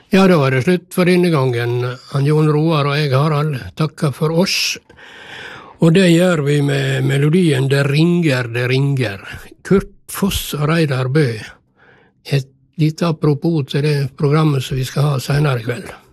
Ja, da var det slutt for denne gangen. Jon Roar og jeg, Harald, takker for oss. Og det gjør vi med melodien Det ringer. Kurt Foss og Reidar Bø. Et lite apropos til det programmet som vi skal ha senere i kveld.